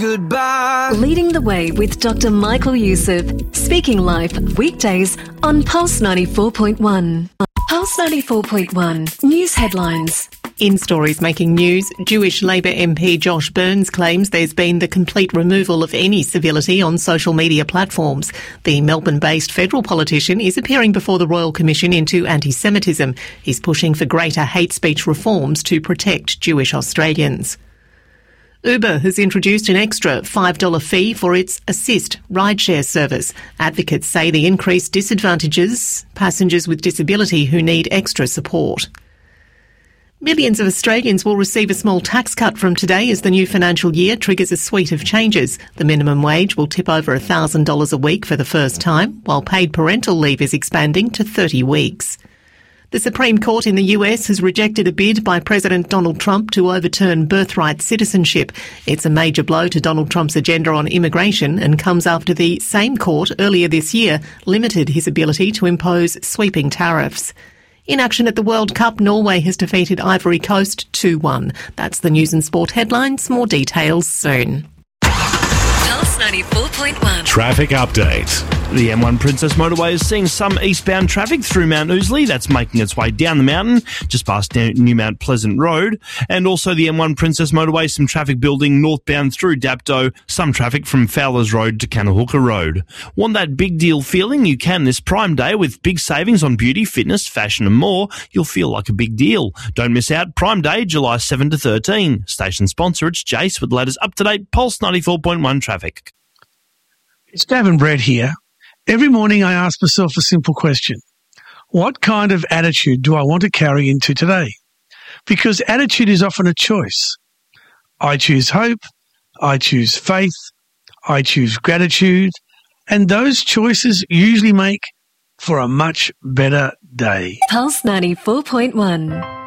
Goodbye. Leading the way with Dr. Michael Youssef, speaking live weekdays on Pulse 94.1. Pulse 94.1 News Headlines. In stories making news, Jewish Labor MP Josh Burns claims there's been the complete removal of any civility on social media platforms. The Melbourne-based federal politician is appearing before the Royal Commission into anti-Semitism. He's pushing for greater hate speech reforms to protect Jewish Australians. Uber has introduced an extra $5 fee for its Assist rideshare service. Advocates say the increase disadvantages passengers with disability who need extra support. Millions of Australians will receive a small tax cut from today as the new financial year triggers a suite of changes. The minimum wage will tip over $1,000 a week for the first time, while paid parental leave is expanding to 30 weeks. The Supreme Court in the US has rejected a bid by President Donald Trump to overturn birthright citizenship. It's a major blow to Donald Trump's agenda on immigration and comes after the same court earlier this year limited his ability to impose sweeping tariffs. In action at the World Cup, Norway has defeated Ivory Coast 2-1. That's the news and sport headlines. More details soon. Pulse 94.1. Traffic update. The M1 Princess Motorway is seeing some eastbound traffic through Mount Ousley. That's making its way down the mountain, just past New Mount Pleasant Road. And also the M1 Princess Motorway, some traffic building northbound through Dapto, some traffic from Fowlers Road to Kanahooka Road. Want that big deal feeling? You can this Prime Day with big savings on beauty, fitness, fashion and more. You'll feel like a big deal. Don't miss out. Prime Day, July 7 to 13. Station sponsor, it's Jace with the latest up-to-date Pulse 94.1 traffic. It's Gavin Brett here. Every morning I ask myself a simple question. What kind of attitude do I want to carry into today? Because attitude is often a choice. I choose hope, I choose faith, I choose gratitude, and those choices usually make for a much better day. Pulse 94.1.